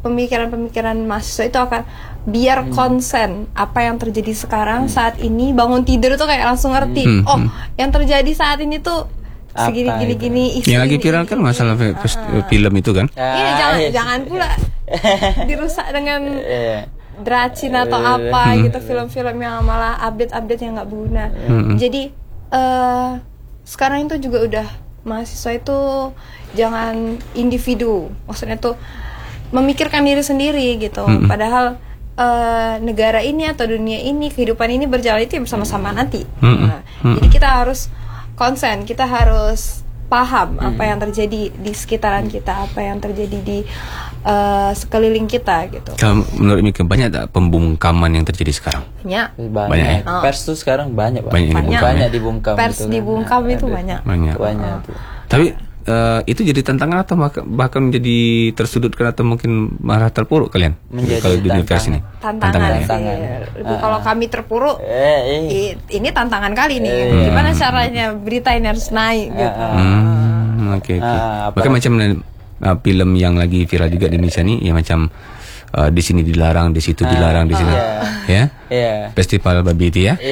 pemikiran-pemikiran mahasiswa itu akan biar konsen apa yang terjadi sekarang saat ini, bangun tidur tuh kayak langsung ngerti yang terjadi saat ini tuh segini-gini. Yang lagi viral kan masalah film itu kan. Iya, jangan pula dirusak dengan dracin atau apa gitu, film-film yang malah update yang nggak berguna. Jadi sekarang itu juga udah mahasiswa itu jangan individu, maksudnya tuh memikirkan diri sendiri gitu. Padahal negara ini atau dunia ini, kehidupan ini berjalan itu bersama-sama nanti. Jadi kita harus konsen, kita harus paham apa yang terjadi di sekitaran kita, apa yang terjadi di sekeliling kita gitu. Kalau menurut Mika, banyak tak pembungkaman yang terjadi sekarang? Banyak. Pers tuh sekarang banyak dibungkam. Pers gitu, dibungkam itu banyak. Tuh. Tapi itu jadi tantangan atau bahkan menjadi tersudutkan atau mungkin malah terpuruk kalian kalau di dunia pers ini? Tantangan. Kalau kami terpuruk, ini tantangan kali nih. Gimana caranya berita ini harus naik gitu. Oke. Bahkan macam film yang lagi viral juga di Indonesia nih, ya macam di sini dilarang, di situ dilarang, di sini, festival babi itu ya.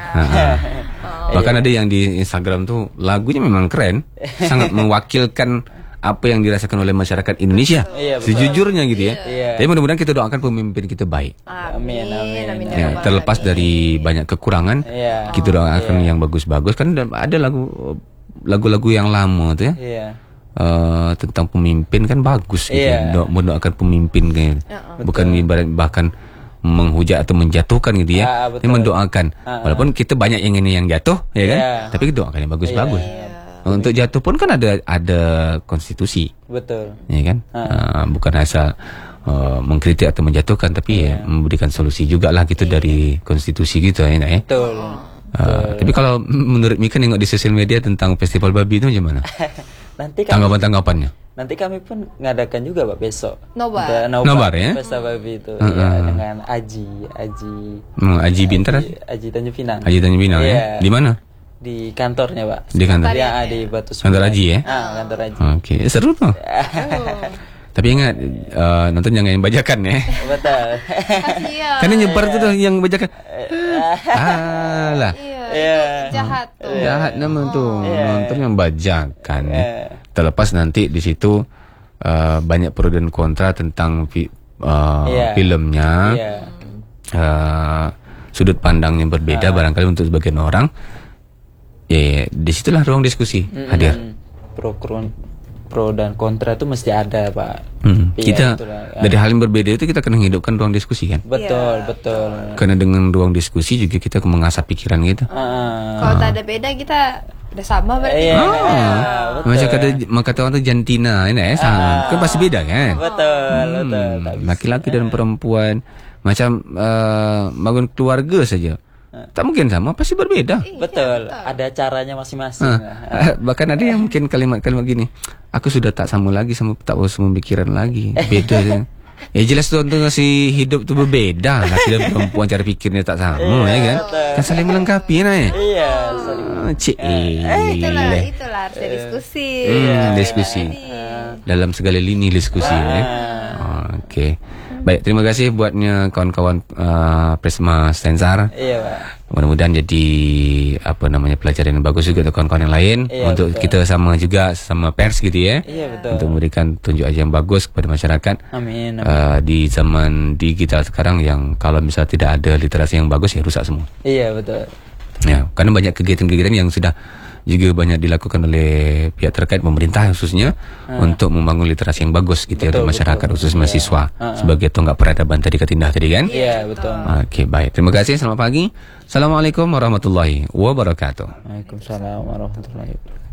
Bahkan ada yang di Instagram tuh lagunya memang keren, sangat mewakilkan apa yang dirasakan oleh masyarakat Indonesia, sejujurnya gitu ya. Tapi mudah-mudahan kita doakan pemimpin kita baik. Amin. Ya, terlepas dari banyak kekurangan, kita doakan yang bagus-bagus. Kan ada lagu-lagu yang lama tuh ya. Tentang pemimpin kan bagus gitu. Mendoakan pemimpin kan. Bukan ibarat bahkan menghujat atau menjatuhkan gitu ya. Ini mendoakan. Walaupun kita banyak yang ini yang jatuh ya kan. Tapi kita doakan yang bagus-bagus. Untuk jatuh pun kan ada konstitusi. Betul. Ya kan? Bukan asal mengkritik atau menjatuhkan, tapi ya memberikan solusi juga lah gitu dari konstitusi gitu ya. Betul. Tapi kalau menurut Mika nengok di sosial media tentang festival babi itu gimana? Nanti tanggapan-tanggapannya? Nanti kami pun ngadakan juga Pak besok. Nobar ya? Pesta babi itu dengan Aji Bintar. Aji Tanjung Pinang. Aji Tanjung Pinang ya. Di mana? Di kantornya Pak. Di kantor. Ya, di Batu Sungai. Kantor Aji ya? Kantor Aji. Oke, seru tuh. Tapi ingat nonton jangan yang bajakan ya. Betul. Karena nyebar tuh yang bajakan. Alah. Jahat tuh. Jahat namanya tuh. Nonton yang bajakan. Terlepas nanti di situ banyak pro dan kontra tentang filmnya. Sudut pandang yang berbeda barangkali untuk sebagian orang. Ya, disitulah ruang diskusi hadir. Pro dan kontra itu mesti ada Pak. Kita dari hal yang berbeda itu kita kena hidupkan ruang diskusi kan. Betul. Karena dengan ruang diskusi juga kita mengasah pikiran gitu. Kalau tak ada beda kita udah sama berarti. Macam kata orang tuh jantina ini sama. Kan pasti beda kan. Betul. Laki-laki dan perempuan macam bangun keluarga saja. Tak mungkin sama, pasti berbeda. Betul. Ada caranya masing-masing. Bahkan ada yang mungkin kalimat-kalimat gini, aku sudah tak sama lagi, tak usah pemikiran lagi. Beda. Ya jelas tuh si hidup tuh berbeda. Laki dan perempuan cara pikirnya tak sama ya kan. Kan saling melengkapi ya. Iya, itulah harus diskusi. Diskusi. Dalam segala lini diskusi ya. Oke. Baik, terima kasih buatnya kawan-kawan Prisma Stensar. Iya, Pak. Mudah-mudahan jadi pelajaran yang bagus juga untuk kawan-kawan yang lain. Untuk kita sama pers gitu ya. Iya, betul. Untuk memberikan tunjuk aja yang bagus kepada masyarakat. Amin. Di zaman digital sekarang yang kalau misalnya tidak ada literasi yang bagus ya rusak semua. Iya, betul. Ya, karena banyak kegiatan-kegiatan yang sudah juga banyak dilakukan oleh pihak terkait pemerintah khususnya untuk membangun literasi yang bagus gitu ya untuk masyarakat khusus mahasiswa sebagai tonggak peradaban tadi Kak Tindah tadi kan. Iya betul. Oke, baik, terima kasih, selamat pagi. Assalamualaikum warahmatullahi wabarakatuh. Waalaikumsalam warahmatullahi wabarakatuh.